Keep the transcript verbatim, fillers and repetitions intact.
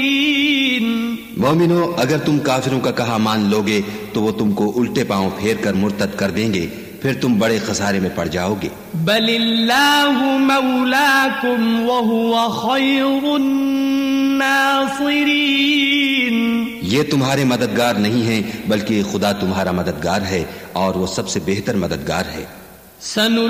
मोमिनो, अगर तुम काफिरों का कहा मान लोगे तो वो तुमको उल्टे पांव फेर कर मुर्तद कर देंगे, फिर तुम बड़े खसारे में पड़ जाओगे। बलिल्लाहु मौलाकुम व हुवा खैरुन नासिरीन। ये तुम्हारे मददगार नहीं हैं, बल्कि खुदा तुम्हारा मददगार है और वो सबसे बेहतर मददगार है।